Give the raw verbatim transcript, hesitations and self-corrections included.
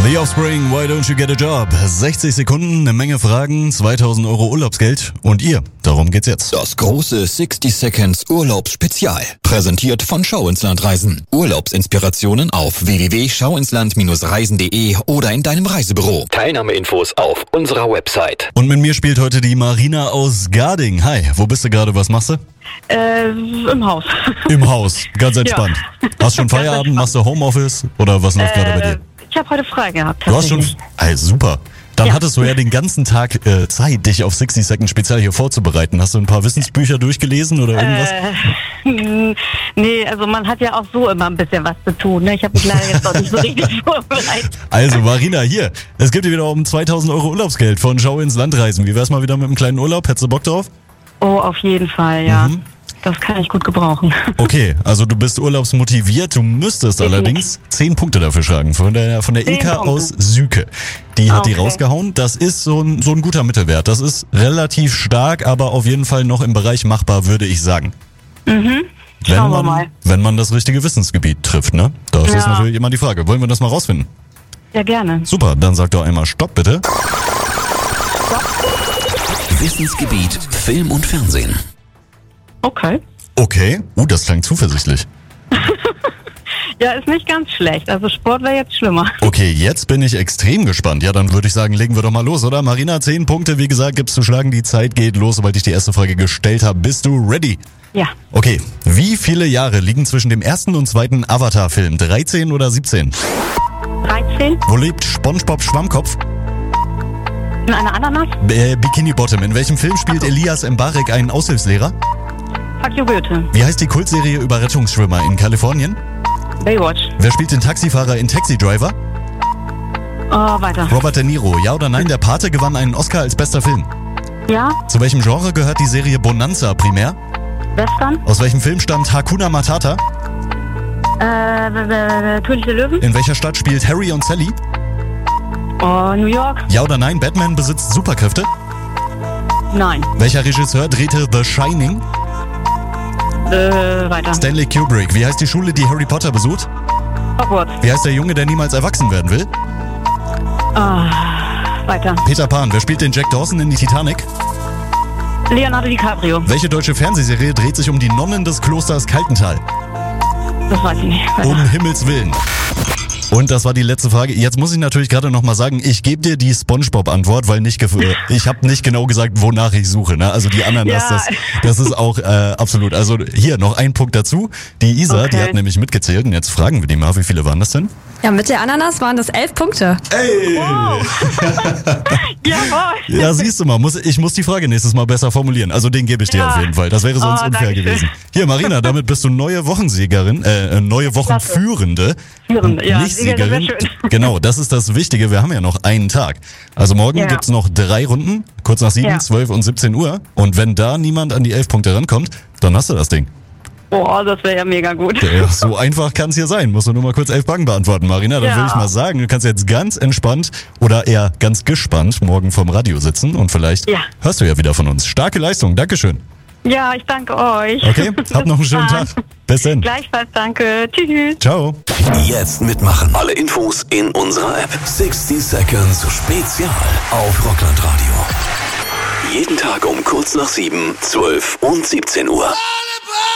The Offspring, Why Don't You Get a Job? sechzig Sekunden, eine Menge Fragen, zweitausend Euro Urlaubsgeld und ihr. Darum geht's jetzt. Das große sixty Seconds Urlaubsspezial. Präsentiert von Schau ins Land Reisen. Urlaubsinspirationen auf w w w punkt schau ins land reisen punkt de oder in deinem Reisebüro. Teilnahmeinfos auf unserer Website. Und mit mir spielt heute die Marina aus Garding. Hi, wo bist du gerade? Was machst du? Äh, im Haus. Im Haus, ganz entspannt. Ja. Hast schon Feierabend? Machst du Homeoffice? Oder was läuft äh, gerade bei dir? Ich habe heute frei gehabt. Du hast schon... Also super. Dann ja. hattest du ja den ganzen Tag äh, Zeit, dich auf sixty Seconds speziell hier vorzubereiten. Hast du ein paar Wissensbücher durchgelesen oder irgendwas? Äh, nee, also man hat ja auch so immer ein bisschen was zu tun. Ne? Ich habe mich leider jetzt noch nicht so richtig vorbereitet. Also Marina, hier. Es gibt dir wieder um zweitausend Euro Urlaubsgeld von Schau ins Land Reisen. Wie wär's mal wieder mit einem kleinen Urlaub? Hättest du Bock drauf? Oh, auf jeden Fall, ja. Mhm. Das kann ich gut gebrauchen. Okay, also du bist urlaubsmotiviert. Du müsstest ich allerdings nicht. zehn Punkte dafür schlagen. Von der, von der Ilka aus Süke. Die hat okay. die rausgehauen. Das ist so ein, so ein guter Mittelwert. Das ist relativ stark, aber auf jeden Fall noch im Bereich machbar, würde ich sagen. Mhm. Wenn Schauen wir man, mal. wenn man das richtige Wissensgebiet trifft, ne? Das ja. ist natürlich immer die Frage. Wollen wir das mal rausfinden? Ja, gerne. Super, dann sag doch einmal Stopp, bitte. Stopp. Wissensgebiet Film und Fernsehen. Okay. Okay. Uh, das klang zuversichtlich. Ja, ist nicht ganz schlecht. Also Sport wäre jetzt schlimmer. Okay, jetzt bin ich extrem gespannt. Ja, dann würde ich sagen, legen wir doch mal los, oder? Marina, zehn Punkte, wie gesagt, gibt's zu schlagen. Die Zeit geht los, sobald ich die erste Frage gestellt habe. Bist du ready? Ja. Okay. Wie viele Jahre liegen zwischen dem ersten und zweiten Avatar-Film? dreizehn oder siebzehn? dreizehn. Wo lebt SpongeBob Schwammkopf? In einer Ananas? Äh, Bikini Bottom. In welchem Film spielt Elias Mbarek einen Aushilfslehrer? Fuck you, Goethe. Wie heißt die Kultserie über Rettungsschwimmer in Kalifornien? Baywatch. Wer spielt den Taxifahrer in Taxi Driver? Oh, weiter. Robert De Niro. Ja oder nein, der Pate gewann einen Oscar als bester Film. Ja. Zu welchem Genre gehört die Serie Bonanza primär? Western. Aus welchem Film stammt Hakuna Matata? Äh, König der Löwen. In welcher Stadt spielt Harry und Sally? Oh, New York. Ja oder nein, Batman besitzt Superkräfte? Nein. Welcher Regisseur drehte The Shining? Äh, weiter. Stanley Kubrick. Wie heißt die Schule, die Harry Potter besucht? Hogwarts. Wie heißt der Junge, der niemals erwachsen werden will? Ah, weiter. Peter Pan. Wer spielt den Jack Dawson in die Titanic? Leonardo DiCaprio. Welche deutsche Fernsehserie dreht sich um die Nonnen des Klosters Kaltental? Das weiß ich nicht. Weiter. Um Himmels Willen. Und das war die letzte Frage. Jetzt muss ich natürlich gerade noch mal sagen, ich gebe dir die SpongeBob-Antwort, weil nicht gef- ich habe nicht genau gesagt, wonach ich suche. Ne? Also die Ananas, ja. das, das ist auch äh, absolut. Also hier noch ein Punkt dazu. Die Isa, okay. die hat nämlich mitgezählt. Und jetzt fragen wir die mal, wie viele waren das denn? Ja, mit der Ananas waren das elf Punkte. Ey! Wow. Jawohl. Ja, siehst du mal, muss, ich muss die Frage nächstes Mal besser formulieren. Also den gebe ich dir ja. auf jeden Fall. Das wäre sonst oh, unfair gewesen. Hier, Marina, damit bist du neue Wochensiegerin, äh, neue Wochenführende. Führende, ja. Nicht Siegerin. Genau, das ist das Wichtige. Wir haben ja noch einen Tag. Also morgen ja. gibt's noch drei Runden, kurz nach sieben, ja. zwölf und siebzehn Uhr. Und wenn da niemand an die elf Punkte rankommt, dann hast du das Ding. Boah, das wäre ja mega gut. Ja, so einfach kann es hier sein. Musst du nur mal kurz elf Fragen beantworten, Marina. Dann ja. würde ich mal sagen, du kannst jetzt ganz entspannt oder eher ganz gespannt morgen vorm Radio sitzen und vielleicht ja. hörst du ja wieder von uns. Starke Leistung, Dankeschön. Ja, ich danke euch. Okay, habt noch einen schönen Tag. Bis dann. Gleichfalls, danke. Tschüss. Ciao. Jetzt mitmachen. Alle Infos in unserer App. sixty Seconds Spezial auf Rockland Radio. Jeden Tag um kurz nach sieben, zwölf und siebzehn Uhr.